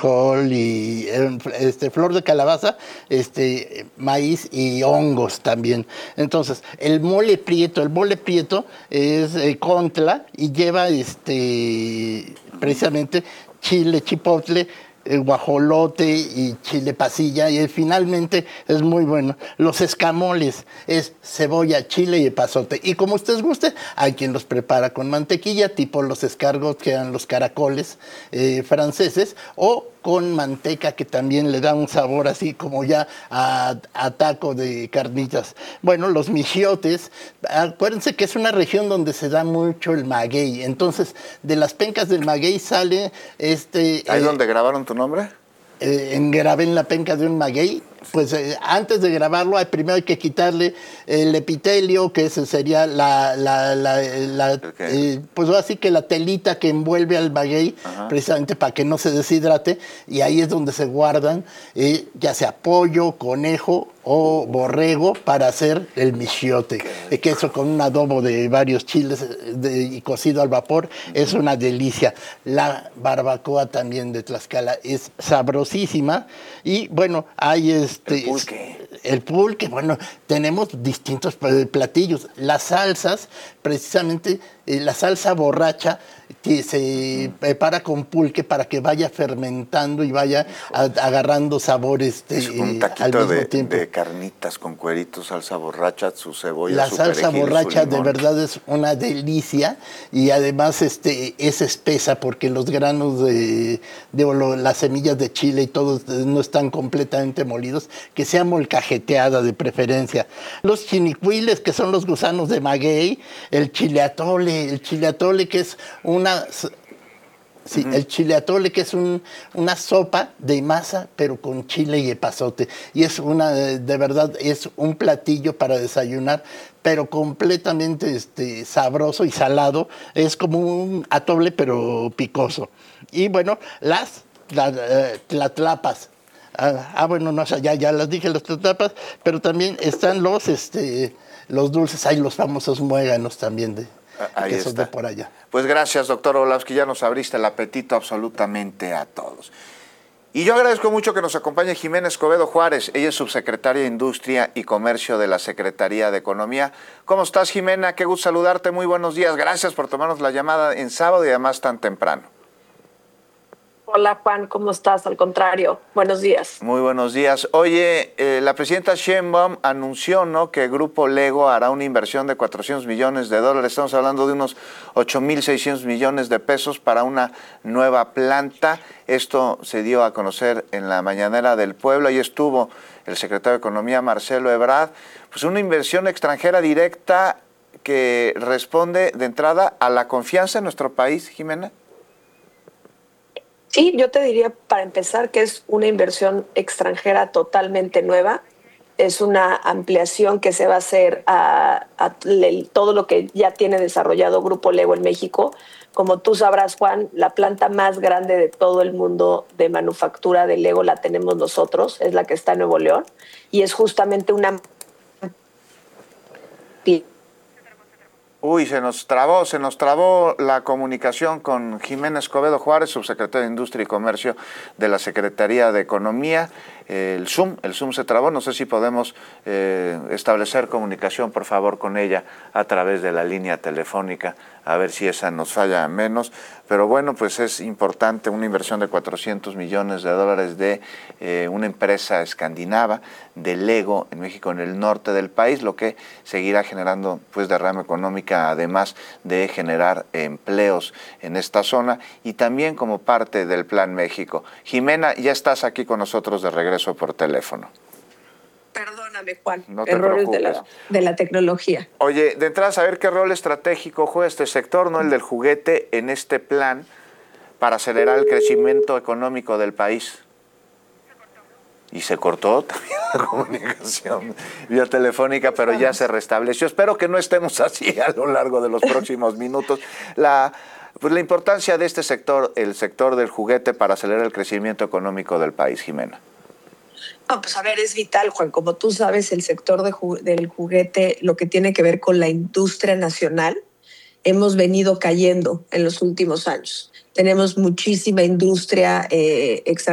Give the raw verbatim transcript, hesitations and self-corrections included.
frijol y este, flor de calabaza, este, maíz y hongos también. Entonces, el mole prieto, el mole prieto es eh, Contla y lleva este, precisamente chile chipotle, el guajolote y chile pasilla, y finalmente es muy bueno. Los escamoles es cebolla, chile y epazote. Y como ustedes guste, hay quien los prepara con mantequilla, tipo los escargots, que eran los caracoles eh, franceses, o con manteca, que también le da un sabor así como ya a, a taco de carnitas. Bueno, los michiotes, acuérdense que es una región donde se da mucho el maguey. Entonces, de las pencas del maguey sale este... ¿Ahí eh, donde grabaron tu nombre? Eh, engrabé en la penca de un maguey. Pues eh, antes de grabarlo, hay, primero hay que quitarle el epitelio, que ese sería la, la, la, la Okay. eh, pues así que la telita que envuelve al maguey, Ajá. precisamente para que no se deshidrate, y ahí es donde se guardan, eh, ya sea pollo, conejo o borrego, para hacer el michiote. Eh, queso con un adobo de varios chiles de, y cocido al vapor, uh-huh. Es una delicia. La barbacoa también de Tlaxcala es sabrosísima, y bueno, hay este... El pulque. El pulque, bueno, tenemos distintos platillos. Las salsas, precisamente, eh, la salsa borracha que se uh-huh. prepara con pulque para que vaya fermentando y vaya a, agarrando sabores este, es un taquito al mismo de, tiempo. de carnitas con cueritos, salsa borracha, su cebolla, la su salsa perejil, borracha su de verdad es una delicia, y además este, es espesa porque los granos de, de lo, las semillas de chile y todo no están completamente molidos, que sea molcajeteada de preferencia. Los chinicuiles, que son los gusanos de maguey, el chile atole, el chile atole que es una... Sí, uh-huh. El chile atole, que es un, una sopa de masa, pero con chile y epazote. Y es una, de verdad, es un platillo para desayunar, pero completamente este, sabroso y salado. Es como un atole, pero picoso. Y bueno, las tlatlapas. Ah, ah, bueno, no, ya, ya las dije, las tlatlapas, pero también están los, este, los dulces, hay los famosos muéganos también de... Ahí que está. De por allá. Pues gracias, doctor Orlowski, ya nos abriste el apetito absolutamente a todos. Y yo agradezco mucho que nos acompañe Jimena Escobedo Juárez. Ella es subsecretaria de Industria y Comercio de la Secretaría de Economía. ¿Cómo estás, Jimena? Qué gusto saludarte, muy buenos días. Gracias por tomarnos la llamada en sábado y además tan temprano. Hola, Juan, ¿cómo estás? Al contrario, buenos días. Muy buenos días. Oye, eh, la presidenta Sheinbaum anunció, ¿no?, que Grupo Lego hará una inversión de cuatrocientos millones de dólares. Estamos hablando de unos ocho mil seiscientos millones de pesos para una nueva planta. Esto se dio a conocer en la mañanera del pueblo. Ahí estuvo el secretario de Economía, Marcelo Ebrard. Pues una inversión extranjera directa que responde de entrada a la confianza en nuestro país, Jimena. Sí, yo te diría, para empezar, que es una inversión extranjera totalmente nueva. Es una ampliación que se va a hacer a, a todo lo que ya tiene desarrollado Grupo Lego en México. Como tú sabrás, Juan, la planta más grande de todo el mundo de manufactura de Lego la tenemos nosotros, es la que está en Nuevo León, y es justamente una... Uy, se nos trabó, se nos trabó la comunicación con Jimena Escobedo Juárez, subsecretaria de Industria y Comercio de la Secretaría de Economía. El Zoom, el Zoom se trabó, no sé si podemos eh, establecer comunicación, por favor, con ella a través de la línea telefónica, a ver si esa nos falla menos. Pero bueno, pues es importante una inversión de cuatrocientos millones de dólares de eh, una empresa escandinava, de Lego, en México, en el norte del país, lo que seguirá generando pues derrama económica, además de generar empleos en esta zona y también como parte del Plan México. Jimena, ya estás aquí con nosotros de regreso por teléfono. Perdóname, Juan, no te errores de la, de la tecnología. Oye, de entrada, saber qué rol estratégico juega este sector, ¿no?, el del juguete, en este plan para acelerar el crecimiento económico del país. Y se cortó también la comunicación vía telefónica, pero ya se restableció. Espero que no estemos así a lo largo de los próximos minutos. La, pues la importancia de este sector, el sector del juguete, para acelerar el crecimiento económico del país, Jimena. No, pues a ver, es vital, Juan. Como tú sabes, el sector de ju- del juguete, lo que tiene que ver con la industria nacional, hemos venido cayendo en los últimos años. Tenemos muchísima industria eh, extranjera